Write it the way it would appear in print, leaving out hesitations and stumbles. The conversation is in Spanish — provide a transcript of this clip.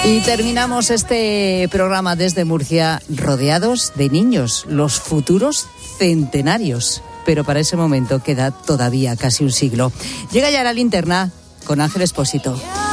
Y terminamos este programa desde Murcia rodeados de niños, los futuros centenarios. Pero para ese momento queda todavía casi un siglo. Llega ya la linterna con Ángel Expósito.